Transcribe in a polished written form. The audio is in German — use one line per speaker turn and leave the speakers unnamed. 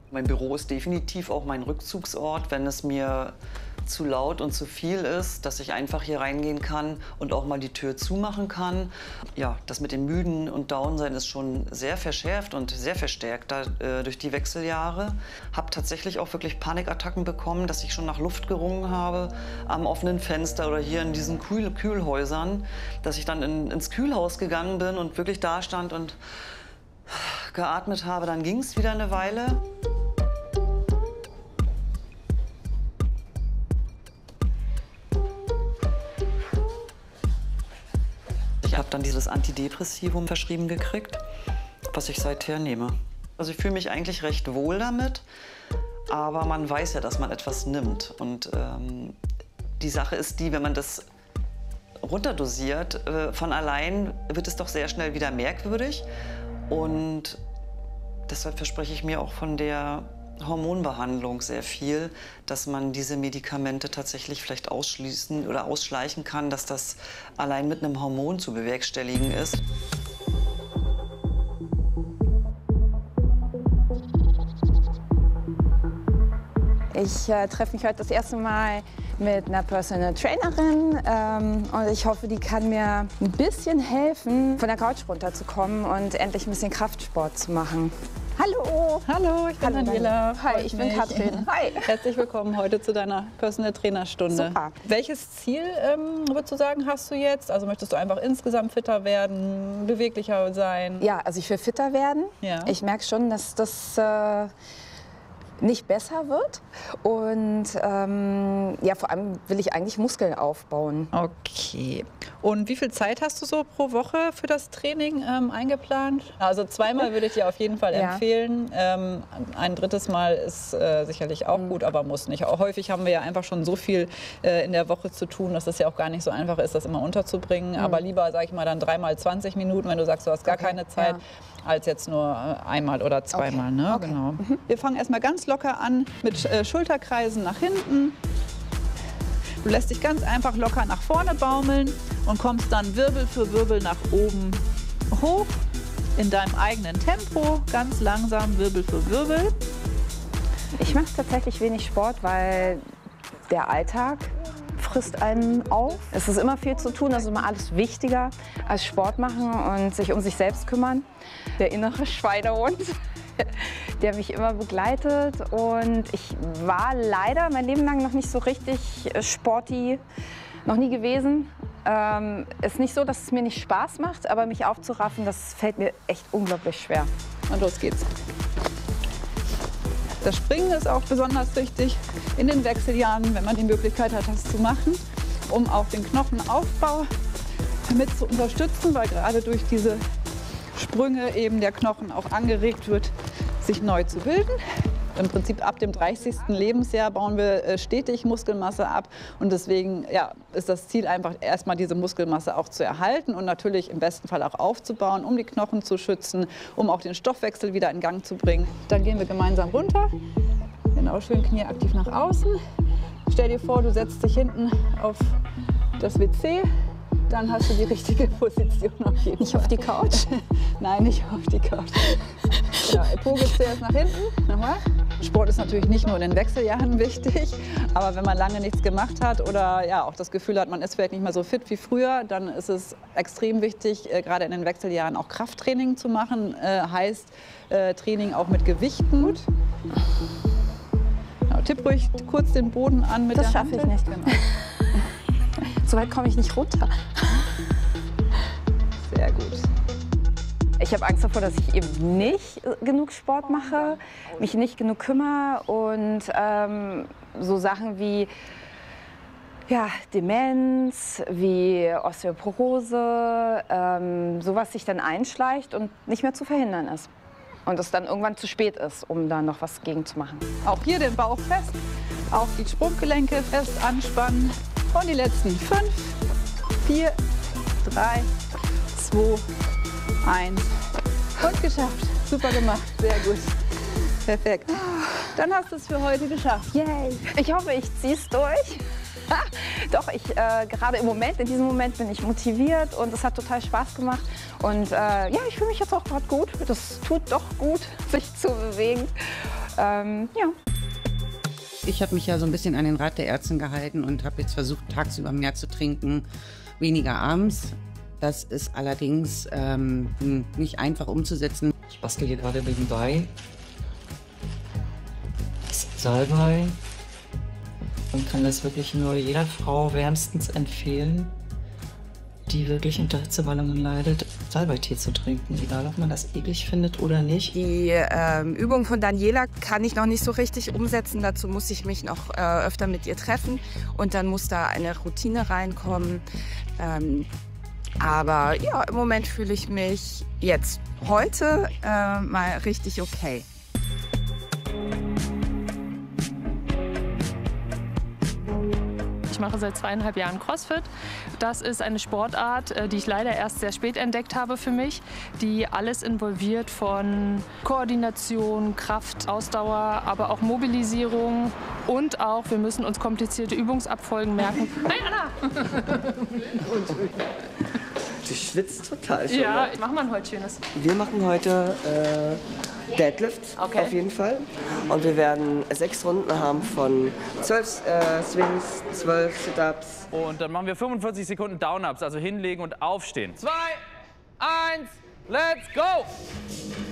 Mein Büro ist definitiv auch mein Rückzugsort, wenn es mir zu laut und zu viel ist, dass ich einfach hier reingehen kann und auch mal die Tür zumachen kann. Ja, das mit dem Müden und Downsein ist schon sehr verschärft und sehr verstärkt durch die Wechseljahre. Habe tatsächlich auch wirklich Panikattacken bekommen, dass ich schon nach Luft gerungen habe am offenen Fenster oder hier in diesen Kühlhäusern, dass ich dann ins Kühlhaus gegangen bin und wirklich da stand und geatmet habe. Dann ging es wieder eine Weile. Ich habe dann dieses Antidepressivum verschrieben gekriegt, was ich seither nehme. Also ich fühle mich eigentlich recht wohl damit, aber man weiß ja, dass man etwas nimmt. Und die Sache ist die, wenn man das runterdosiert, von allein wird es doch sehr schnell wieder merkwürdig. Und deshalb verspreche ich mir auch von der Hormonbehandlung sehr viel, dass man diese Medikamente tatsächlich vielleicht ausschließen oder ausschleichen kann, dass das allein mit einem Hormon zu bewerkstelligen ist.
Ich treffe mich heute das erste Mal mit einer Personal Trainerin und ich hoffe, die kann mir ein bisschen helfen, von der Couch runterzukommen und endlich ein bisschen Kraftsport zu machen. Hallo!
Hallo, ich bin Daniela.
Hi, ich bin Katrin. Hi!
Herzlich willkommen heute zu deiner Personal Trainerstunde.
Super.
Welches Ziel, würdest du sagen, hast du jetzt? Also möchtest du einfach insgesamt fitter werden, beweglicher sein?
Ja, also ich will fitter werden.
Ja.
Ich merke schon, dass das nicht besser wird. Und ja, vor allem will ich eigentlich Muskeln aufbauen.
Okay. Und wie viel Zeit hast du so pro Woche für das Training eingeplant? Also zweimal würde ich dir auf jeden Fall empfehlen. Ein drittes Mal ist sicherlich auch gut, aber muss nicht. Auch häufig haben wir ja einfach schon so viel in der Woche zu tun, dass es ja auch gar nicht so einfach ist, das immer unterzubringen. Aber lieber, sage ich mal, dann 3 mal 20 Minuten, wenn du sagst, du hast gar keine Zeit, als jetzt nur einmal oder zweimal. Ne?
Okay.
Genau. Wir fangen erstmal ganz locker an mit Schulterkreisen nach hinten. Du lässt dich ganz einfach locker nach vorne baumeln und kommst dann Wirbel für Wirbel nach oben hoch in deinem eigenen Tempo, ganz langsam Wirbel für Wirbel.
Ich mache tatsächlich wenig Sport, weil der Alltag frisst einen auf. Es ist immer viel zu tun, das ist immer alles wichtiger als Sport machen und sich um sich selbst kümmern. Der innere Schweinehund, der mich immer begleitet. Und ich war leider mein Leben lang noch nicht so richtig sporty, noch nie gewesen. Ist nicht so, dass es mir nicht Spaß macht, aber mich aufzuraffen, das fällt mir echt unglaublich schwer.
Und los geht's. Das Springen ist auch besonders wichtig in den Wechseljahren, wenn man die Möglichkeit hat, das zu machen, um auch den Knochenaufbau mit zu unterstützen, weil gerade durch diese Sprünge eben der Knochen auch angeregt wird, sich neu zu bilden. Im Prinzip ab dem 30. Lebensjahr bauen wir stetig Muskelmasse ab und deswegen ist das Ziel einfach erstmal diese Muskelmasse auch zu erhalten und natürlich im besten Fall auch aufzubauen, um die Knochen zu schützen, um auch den Stoffwechsel wieder in Gang zu bringen. Dann gehen wir gemeinsam runter, genau, schön Knie aktiv nach außen. Stell dir vor, du setzt dich hinten auf das WC. Dann hast du die richtige Position auf jeden Fall.
Nicht auf die Couch?
Nein, nicht auf die Couch. Genau, Po geht zuerst nach hinten. Nochmal. Sport ist natürlich nicht nur in den Wechseljahren wichtig, aber wenn man lange nichts gemacht hat oder ja, auch das Gefühl hat, man ist vielleicht nicht mehr so fit wie früher, dann ist es extrem wichtig, gerade in den Wechseljahren auch Krafttraining zu machen. Heißt Training auch mit Gewichten. Gut. Genau, tipp ruhig kurz den Boden an mit der Hand.
Das schaffe ich nicht.
Genau.
So weit komme ich nicht runter.
Sehr gut.
Ich habe Angst davor, dass ich eben nicht genug Sport mache, mich nicht genug kümmere und so Sachen wie Demenz, wie Osteoporose, sowas sich dann einschleicht und nicht mehr zu verhindern ist. Und es dann irgendwann zu spät ist, um da noch was gegen zu machen.
Auch hier den Bauch fest, auch die Sprunggelenke fest anspannen. Und die letzten 5, 4, 3, 2, 1 und geschafft. Super gemacht, sehr gut. Perfekt. Dann hast du es für heute geschafft.
Yay! Ich hoffe, ich ziehe es durch. Doch, gerade in diesem Moment bin ich motiviert und es hat total Spaß gemacht. Und ich fühle mich jetzt auch gerade gut. Das tut doch gut, sich zu bewegen. Ja.
Ich habe mich ja so ein bisschen an den Rat der Ärztin gehalten und habe jetzt versucht, tagsüber mehr zu trinken, weniger abends. Das ist allerdings nicht einfach umzusetzen.
Ich bastel hier gerade nebenbei. Salbei. Und kann das wirklich nur jeder Frau wärmstens empfehlen, die wirklich unter Hitzewallungen leidet, Salbeitee zu trinken. Egal, ob man das eklig findet oder nicht.
Die Übung von Daniela kann ich noch nicht so richtig umsetzen. Dazu muss ich mich noch öfter mit ihr treffen. Und dann muss da eine Routine reinkommen. Aber ja, im Moment fühle ich mich jetzt heute mal richtig okay.
Ich mache seit 2,5 Jahren CrossFit. Das ist eine Sportart, die ich leider erst sehr spät entdeckt habe für mich, die alles involviert von Koordination, Kraft, Ausdauer, aber auch Mobilisierung und auch, wir müssen uns komplizierte Übungsabfolgen merken. Hi Anna!
Du schwitzt total schon.
Ja,
Ne?
was machen wir heute Schönes?
Wir machen heute Deadlift,
Okay.
auf jeden Fall. Und wir werden 6 Runden haben von 12 Swings, 12 Sit-Ups.
Und dann machen wir 45 Sekunden Down-Ups, also hinlegen und aufstehen. 2, 1, let's go!